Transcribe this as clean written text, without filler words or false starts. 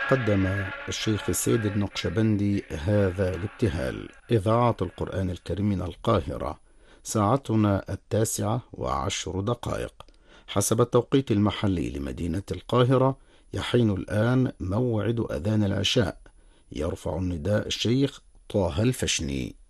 قدم الشيخ السيد النقشبندي هذا الابتهال: إذاعة القرآن الكريم من القاهرة. ساعتنا 9:10 حسب التوقيت المحلي لمدينة القاهرة. يحين الآن موعد أذان العشاء. يرفع النداء الشيخ طه الفشني.